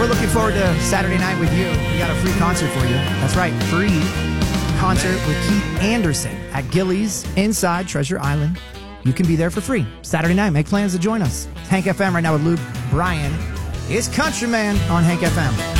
we're looking forward to Saturday night with you. We got a free concert for you. That's right, free concert with Keith Anderson at Gillies inside Treasure Island. You can be there for free Saturday night. Make plans to join us. Hank FM right now with Luke Bryan. It's Countryman on Hank FM.